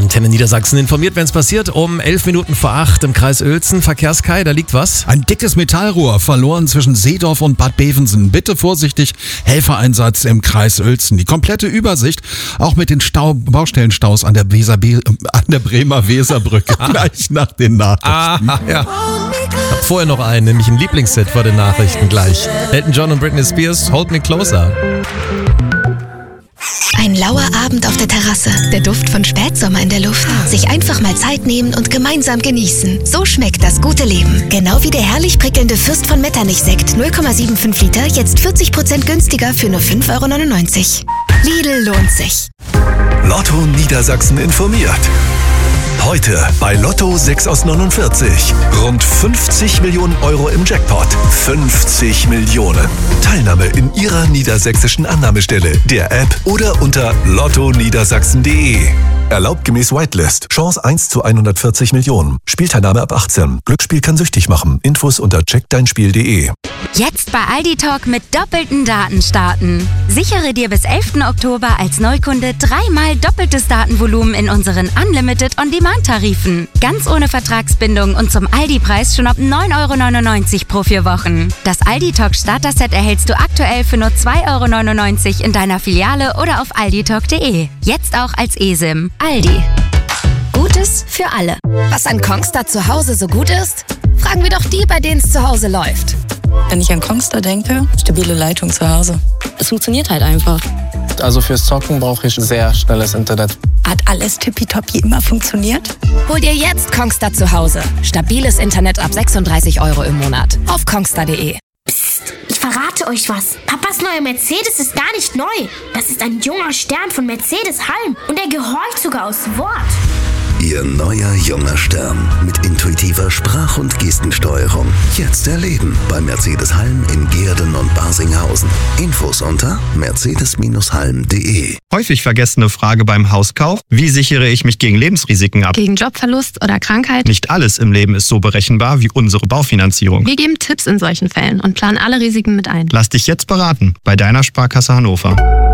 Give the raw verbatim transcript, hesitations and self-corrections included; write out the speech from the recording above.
Antenne Niedersachsen informiert, wenn es passiert. Um elf Minuten vor acht im Kreis Uelzen. Verkehrskai, da liegt was? Ein dickes Metallrohr verloren zwischen Seedorf und Bad Bevensen. Bitte vorsichtig, Helfereinsatz im Kreis Uelzen. Die komplette Übersicht, auch mit den Stau, Baustellenstaus an der, Weser, an der Bremer Weserbrücke. Gleich nach den Nachrichten. Ah, ja. Ich hab vorher noch einen, nämlich ein Lieblingsset vor den Nachrichten gleich. Elton John und Britney Spears, Hold Me Closer. Ein lauer Abend auf der Terrasse, der Duft von Spätsommer in der Luft. Sich einfach mal Zeit nehmen und gemeinsam genießen. So schmeckt das gute Leben. Genau wie der herrlich prickelnde Fürst von Metternich-Sekt, null Komma fünfundsiebzig Liter, jetzt vierzig Prozent günstiger für nur fünf Euro neunundneunzig. Lidl lohnt sich. Lotto Niedersachsen informiert. Heute bei Lotto sechs aus neunundvierzig. Rund fünfzig Millionen Euro im Jackpot. fünfzig Millionen. Teilnahme in Ihrer niedersächsischen Annahmestelle, der App oder unter lotto niedersachsen punkt de. Erlaubt gemäß Whitelist. Chance eins zu hundertvierzig Millionen. Spielteilnahme ab achtzehn. Glücksspiel kann süchtig machen. Infos unter check dein spiel punkt de. Jetzt bei Aldi Talk mit doppelten Daten starten. Sichere dir bis elften Oktober als Neukunde dreimal doppeltes Datenvolumen in unseren Unlimited On-Demand-Tarifen. Ganz ohne Vertragsbindung und zum Aldi-Preis schon ab neun Euro neunundneunzig pro vier Wochen. Das Aldi Talk Starter-Set erhältst du aktuell für nur zwei Euro neunundneunzig in deiner Filiale oder auf alditalk punkt de. Jetzt auch als eSIM. Aldi. Gutes für alle. Was an Kongstar zu Hause so gut ist? Fragen wir doch die, bei denen es zu Hause läuft. Wenn ich an Kongstar denke, stabile Leitung zu Hause. Es funktioniert halt einfach. Also fürs Zocken brauche ich sehr schnelles Internet. Hat alles tippitoppi immer funktioniert? Hol dir jetzt Kongstar zu Hause. Stabiles Internet ab sechsunddreißig Euro im Monat. Auf kongstar punkt de. Psst, ich verrate euch was. Papas neuer Mercedes ist gar nicht neu. Das ist ein junger Stern von Mercedes-Halm und er gehorcht sogar aus Wort. Ihr neuer junger Stern mit intuitiver Sprach- und Gestensteuerung. Jetzt erleben bei Mercedes-Halm in Gehrden und Barsinghausen. Infos unter mercedes Halm punkt de. Häufig vergessene Frage beim Hauskauf: Wie sichere ich mich gegen Lebensrisiken ab? Gegen Jobverlust oder Krankheit? Nicht alles im Leben ist so berechenbar wie unsere Baufinanzierung. Wir geben Tipps in solchen Fällen und planen alle Risiken mit ein. Lass dich jetzt beraten bei deiner Sparkasse Hannover.